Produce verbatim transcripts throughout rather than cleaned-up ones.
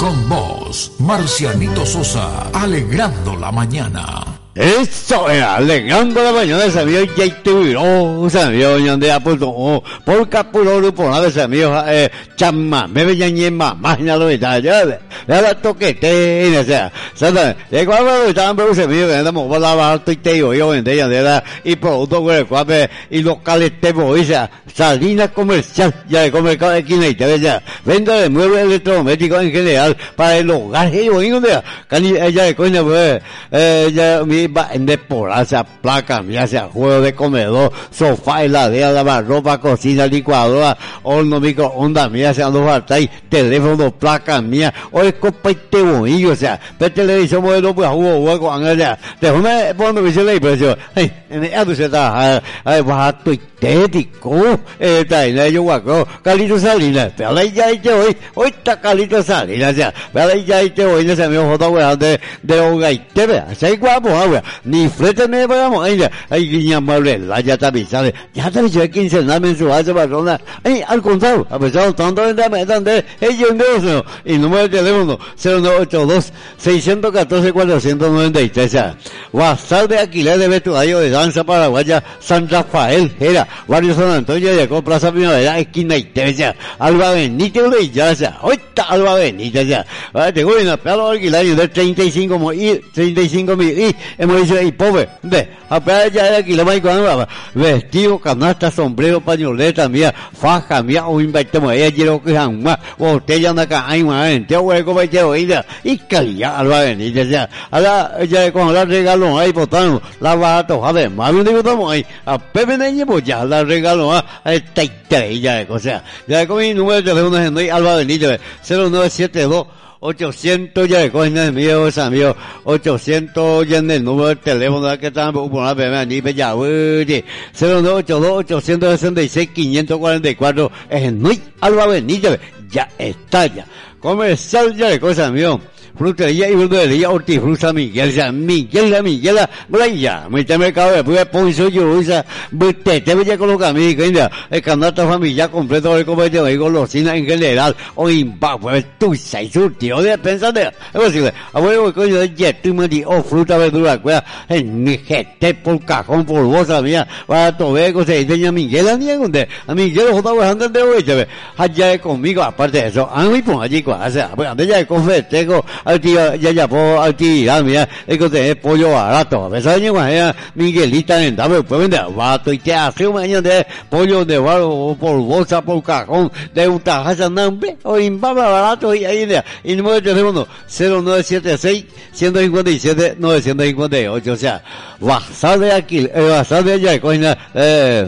Con vos, Marcianito Sosa, alegrando la mañana. Eso era, alegrando la mañana, sabía ya tuvieron, sabía donde apuntó, por capuloro, por nada, sabía, eh, chama, me veían en mamá, ya lo está, ya, ya la toquete, o sea, ¿sabes? De cuál lo estaban, pero se me ven, vamos a lavar, y te digo, yo, en ella, de la, y producto, güey, cuál, y locales, te voy, o sea, salina comercial, ya de comercial, aquí en ella, ya, venta de muebles electrodomésticos en general, para el hogar, y yo, ¿dónde? Ella de coña, pues, eh, ya, mi, va en deporar, sea placa, ya sea juego de comedor, sofá, heladera, lavarropa, cocina, licuadora, horno, microondas, mía, sea dos bartay, teléfono, placa, mía, o es copa y te bonillo, o sea, de televisión modelo, pues, hubo hueco, o sea, te jone, por donde me hice la impresión, ay, en el ato se está, ay, bajato y tético, eh, está en ello, guaco, Calito Salinas, pero ahí ya te hoy, hoy está Calito Salinas, o sea, pero ahí ya te hoy, no se me ojo, weón, de, de hogaite, vea, se guapo, weón, ni frente me vamos, ay, ay, guiña amable, la ya está avisada, ya te avisó quincenal mensual, esa persona, ay, al contrario, a pesar de tanto de donde ellos no, y número de teléfono, cero nueve ocho dos, seis uno cuatro, cuatro nueve tres, WhatsApp de alquiler de vestuario de danza paraguaya, San Rafael, Gera, Barrio San Antonio, de Plaza Primavera, esquina y tercia, Alba Benítez, de ya, sea, ahorita Alba Benítez, ya, tengo una pelo alquiler de treinta y cinco mil, treinta y cinco mil, y hemos dicho, y pobre, ve, apenas ya de aquí, la más cuando vestido, canasta, sombrero, pañoleta, mía, faja, mía, o invitamos, ella quiero que jamás, botella, anda acá, ay, man, te voy a comer, te voy a y calidad, Alba Benítez, ya, ahora, ya, con la regalo, ahí, botando, la barato, a ver, más bien digo, estamos ahí, a Pepe Neñe, pues ya, la regalo, a esta estrella, o sea, ya con mi número de teléfono, es Alba Benítez, cero nueve siete dos, ochocientos, ya de coña de mío, esa mío, ochocientos, ya en el número de teléfono, que están por una primera nivel, ya, oye, cero nueve ocho dos, ochocientos sesenta y seis, quinientos cuarenta y cuatro, es el Nui Alba Benítez, ya está, ya, comercial, ya de cosas mío. Frutería y verdulería Hortifruta Miguel, ya, Miguel, la Miguel, la ya, me te mercado de pues, ponzo, yo, usa, te, te voy a colocar mi, que el canasta familiar completo de comercio y golosina en general, o impa, pues, tú, se surtió de pensar de, es posible, abuelo, coño, de jet, tú me di, o fruta, verdura, cuida, en mi gente, por cajón, por bolsa mía, para tobeco, se diseña Miguel, a mí, donde, a Miguel, jota, pues, antes de hoy, se allá de conmigo, aparte de eso, a mí, pues, allí, o sea, pues, antes ya de confeteco, al tío, ya ya por actividad, mira, es que usted es pollo barato, a pesar de que Miguelita en dame, pues vende barato y te hace un año de pollo de barro por bolsa, por cajón, de un tajaza, nombre, o imbaba barato y ahí, y número de teléfono, cero nueve siete seis, uno cinco siete, nueve cinco ocho, o sea, WhatsApp de aquí, eh, WhatsApp de allá, coña, eh,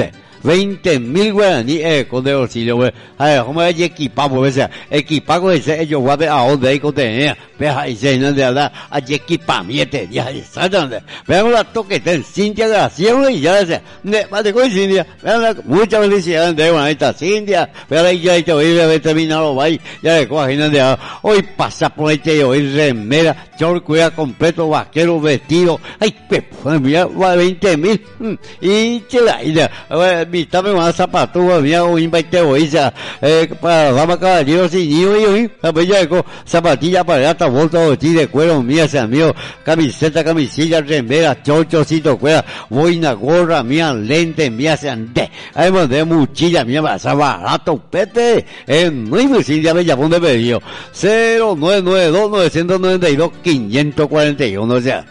veinte mil guaraní, eh, con de bolsillo, güey. A ver, ¿cómo es equipado, o sea, equipado ese, ellos van a ver a dónde hay que tener, vea, ahí se no de hablar, a equipamiento, ya, exactamente. Veamos la toquete, Cintia Graciela, y ya, ese, de, más de con Cintia, vean muchas felicidades, de una, ahí está Cintia, vean ahí, ya, ahí te voy a ver terminado, va, ya de coaginan de, hoy pasa por ahí, te hoy remera, short, cuida completo, vaquero, vestido, ay, pues, mira, veinte mil, y chela, y ya, a ver, invítame más zapatos, mía, o invite hoy, eh, para dama caballeros y niños, y hoy, la bella de zapatilla para hasta bolsa de cuero, mía, sea mío, camiseta, camisilla, remera, chochocito, cuera, boina, gorra, mía, lente, mía, sean de, además de mochila, mía, vas a barato, pete, eh, muy fácil, ya bella, ponte pedido, cero nueve nueve dos, nueve nueve dos, quinientos cuarenta y uno, o sea,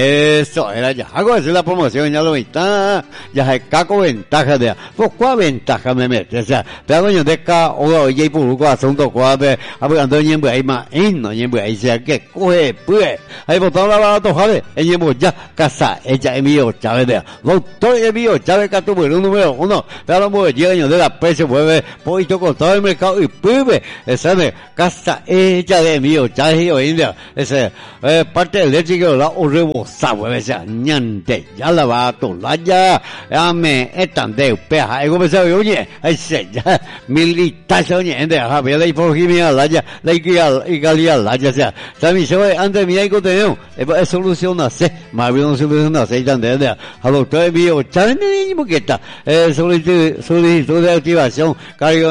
eso era ya, hago hacer la promoción, ya lo está, ya se caco ventaja de pues cuál ventaja me mete, o sea, pero yo de acá, o oye, por un asunto, cuál ve, hablando en yembe, ahí más, y no yembe, ahí sea que coge, pues, ahí botado la barato, jale, en yembe ya, casa, ella es mío, Chávez de, doctor es mío, Chávez que tu número uno, pero no llega de la precio, mueve, poquito con todo el mercado, y pues, esa de, casa, ella de mío, Chávez y India, ese, eh, parte eléctrica, la, o rebosado, esa, ñante, ya la barato, la ya, ame, están de pea, ego me sabe oye, ay se ya, militar oye, de ha, vea la hipogimia la ya, la igalia la ya sea, también se ve antes mi ego tenemos, es solución hace, más bien solución hace, tan de de, a lo que vio, tan ni porque está, eh, solicitud, solicitud de activación, cargo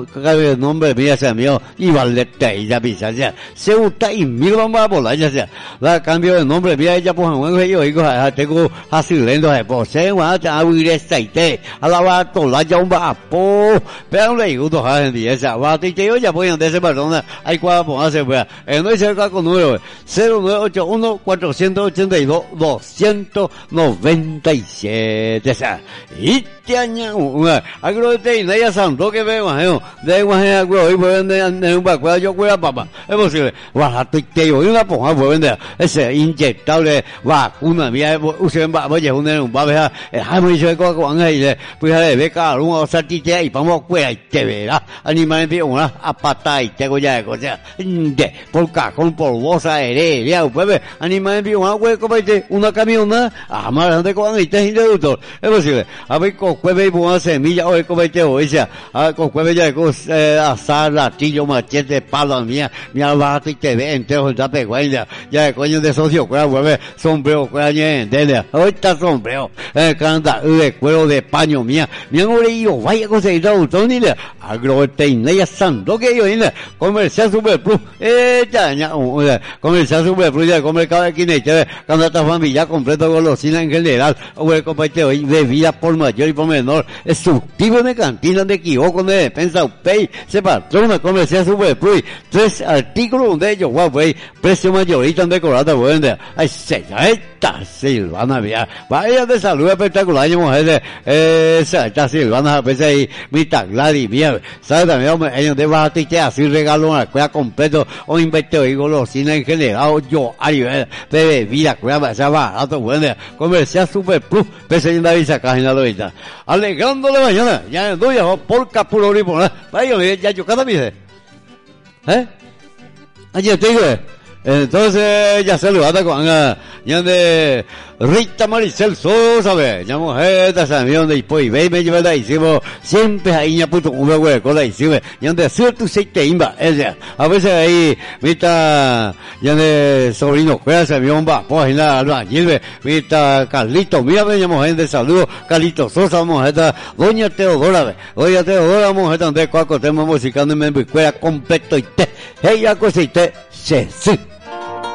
el nombre mía se mío, y valete, y ya pisa, ya, se gusta y mil vamos a volar, ya sea, la cambio de nombre mía, ya pues, bueno, yo digo, tengo así lento, pues, se va a huir esta idea, a la va a tolar ya un vapo, pero le digo, dos años de esa, va a te yo ya voy a de esa persona, hay cuatro, pues, hace, pues, no es cerca con número, cero nueve ocho uno cuatro ocho dos dos nueve siete, esa, y te añado, agro de y ya santo que veo, de guaje agro, y pueden de un vacuado, yo cuida papá, es posible, va te yo, y una ponja, pueden de ese inyectable vacuna, mía, usted va, oye, un un va a ver, hay mucho de coco, ángeles, pues, de beca, uno, satite, y vamos, pues, ahí te verá, animal, en una, a pata, y te voy a cosa, de, por cajón, por bolsa, heredia, pues, animal, en una hueco, una camiona, a más de coan, y te es doctor, es posible, a ver, con cueve, y una semilla, o el comete, o esa, a con cueve, ya, con, eh, azar, latillo, machete, palo, mía, mía, va, y te ve, entero, el tape, guaya, ya, coño de socio, cueva, hueve, sombrero, cueva, entera, ahorita sombrero, eh, canta, de cuero de paño, mía, mía, no le digo, vaya, conseguir auto, ni le, agroteina, santo, que yo, ni comercial super plus, eh, ya, ya, comercial super plus, ya, comer cada quien, ya, cuando esta familia completa golosina en general, o el compañero, bebida por mayor y por menor, es subtivo de cantina de equivoco, de defensa, pay, se patrona, comercial super plus, tres artículos de ellos, guau, wey, precio mayorista en decorada, bueno, ay, se, esta Silvana, vea, vaya de salud espectacular, mujer, eh, esta Silvana, a veces ahí, mi tagladi, mía, ¿sabes también, ellos de bajatite, así regalo una cueva completo, o invento y golosina en general, yo, ay, bebé, vida, cueva, esa barato, bueno, comercial super plus, pese en la visa, cágina lo está, alegrándole mañana, ya, no, ya, por capuro, ni por vaya, ya, yo, cada vez, ¿eh? Ayer te digo, entonces ya se levanta con ya de Rita Maricel Sosa, ve, ya mujer de San Miguel de Ipoy, ve, me lleva la hicimos, siempre ahí ya puto un huevo de cola hicimos, ya de cierto se te imba, ella, a veces ahí, mita, ya de sobrino, cuida San Miguel, va, pues nada, albañil, ve, mita, Carlito, mira, ve, ya mujer de saludo, Carlito Sosa, mujer, doña Teodora, ve, doña Teodora, mujer, donde cuaco, tenemos musicando en mi escuela completo y te, ella cosa y te, se, sí.